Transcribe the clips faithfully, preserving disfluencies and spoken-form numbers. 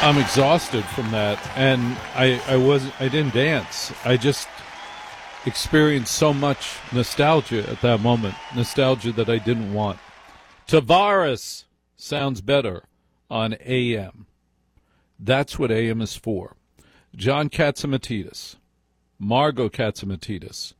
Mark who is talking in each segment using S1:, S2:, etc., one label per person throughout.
S1: I'm exhausted from that, and I, I was I didn't dance. I just experienced so much nostalgia at that moment, nostalgia that I didn't want. Tavares sounds better on A M. That's what A M is for. John Catsimatidis, Margot Catsimatidis,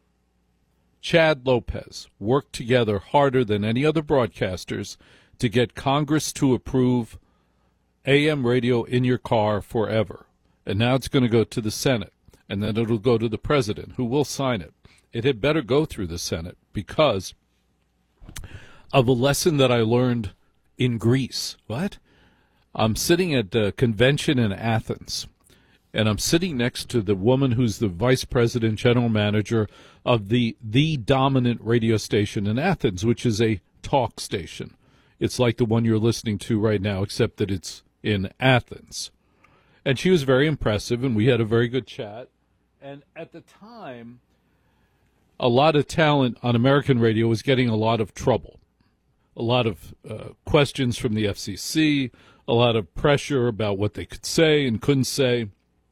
S1: Chad Lopez worked together harder than any other broadcasters to get Congress to approve A M radio in your car forever. And now it's going to go to the Senate, and then it'll go to the president, who will sign it. It had better go through the Senate because of a lesson that I learned in Greece. What? I'm sitting at a convention in Athens, and I'm sitting next to the woman who's the vice president, general manager of the the dominant radio station in Athens, which is a talk station. It's like the one you're listening to right now, except that it's in Athens. And she was very impressive, and we had a very good chat. And at the time, a lot of talent on American radio was getting a lot of trouble. A lot of uh, questions from the F C C, a lot of pressure about what they could say and couldn't say.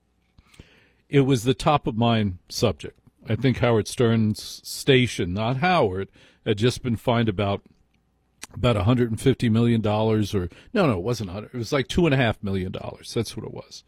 S1: It was the top of mind subject. I think Howard Stern's station, not Howard, had just been fined about about one hundred fifty million dollars, or no, no, it wasn't one hundred. It was like two point five million dollars. That's what it was.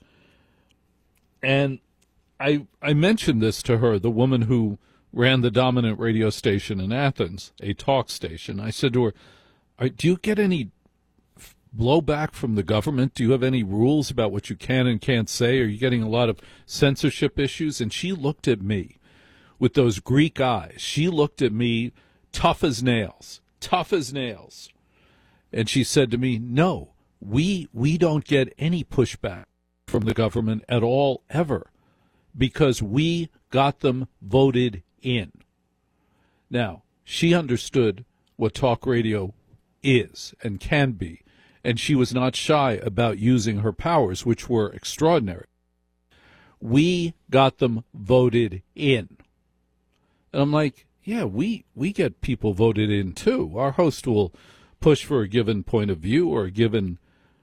S1: And I I mentioned this to her, the woman who ran the dominant radio station in Athens, a talk station. I said to her, do you get any blowback from the government? Do you have any rules about what you can and can't say? Are you getting a lot of censorship issues? And she looked at me with those Greek eyes. She looked at me tough as nails, tough as nails. And she said to me, no, we we don't get any pushback from the government at all, ever, because we got them voted in. Now, she understood what talk radio is and can be, and she was not shy about using her powers, which were extraordinary. We got them voted in. And I'm like, yeah, we, we get people voted in too. Our host will push for a given point of view or a given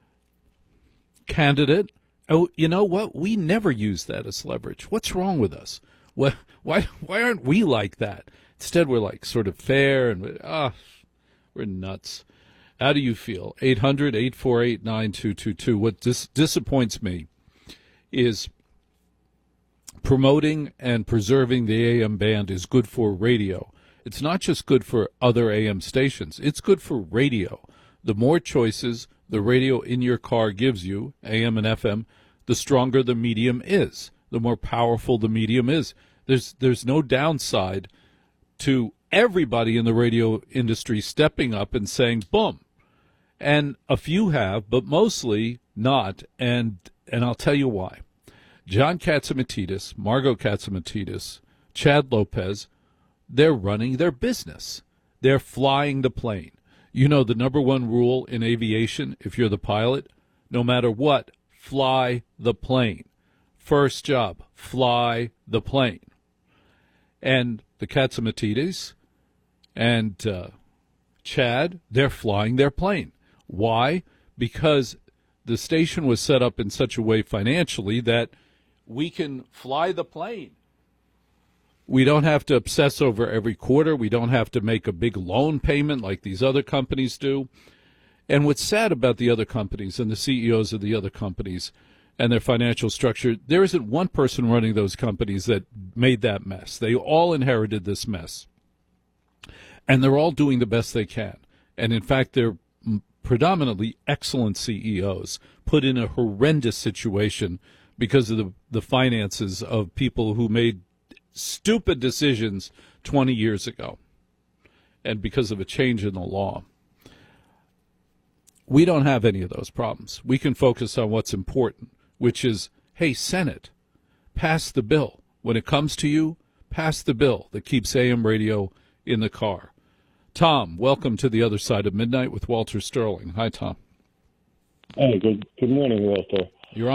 S1: candidate. Oh, you know what? We never use that as leverage. What's wrong with us? Why, why, why aren't we like that? Instead, we're like sort of fair and, ah, we're nuts. How do you feel? eight hundred, eight four eight, nine two two two. What dis- disappoints me is promoting and preserving the A M band is good for radio. It's not just good for other A M stations. It's good for radio. The more choices the radio in your car gives you, A M and F M, the stronger the medium is, the more powerful the medium is. There's there's no downside to everybody in the radio industry stepping up and saying, boom. And a few have, but mostly not, and and I'll tell you why. John Catsimatidis, Margot Catsimatidis, Chad Lopez, they're running their business. They're flying the plane. You know the number one rule in aviation, if you're the pilot, no matter what, fly the plane. First job, fly the plane. And the Catsimatidis and uh, Chad, they're flying their plane. Why? Because the station was set up in such a way financially that we can fly the plane. We don't have to obsess over every quarter. We don't have to make a big loan payment like these other companies do. And what's sad about the other companies and the C E Os of the other companies and their financial structure, there isn't one person running those companies that made that mess. They all inherited this mess. And they're all doing the best they can. And in fact, they're predominantly excellent C E Os put in a horrendous situation because of the, the finances of people who made stupid decisions twenty years ago and because of a change in the law. We don't have any of those problems. We can focus on what's important, which is, hey, Senate, pass the bill. When it comes to you, pass the bill that keeps A M radio in the car. Tom, welcome to the other side of midnight with Walter Sterling. Hi, Tom.
S2: Hey, good good morning, Walter.